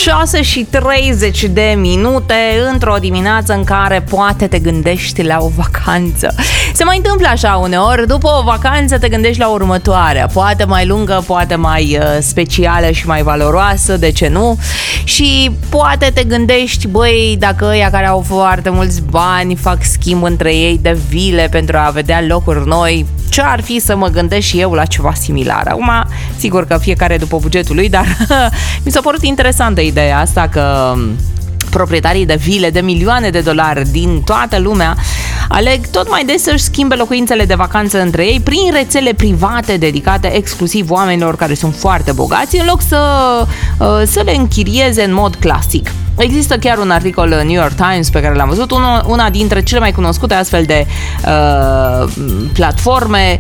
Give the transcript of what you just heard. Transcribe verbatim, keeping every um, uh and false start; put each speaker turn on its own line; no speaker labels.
șase și treizeci de minute într-o dimineață în care poate te gândești la o vacanță. Se mai întâmplă așa uneori, după o vacanță te gândești la următoarea, poate mai lungă, poate mai uh, specială și mai valoroasă, de ce nu? Și poate te gândești, băi, dacă ăia care au foarte mulți bani fac schimb între ei de vile pentru a vedea locuri noi, ce ar fi să mă gândesc și eu la ceva similar? Acum, sigur că fiecare după bugetul lui, dar mi s-a părut interesantă ideea asta că proprietarii de vile de milioane de dolari din toată lumea aleg tot mai des să-și schimbe locuințele de vacanță între ei prin rețele private dedicate exclusiv oamenilor care sunt foarte bogați, în loc să, să le închirieze în mod clasic. Există chiar un articol în New York Times pe care l-am văzut, una dintre cele mai cunoscute astfel de uh, platforme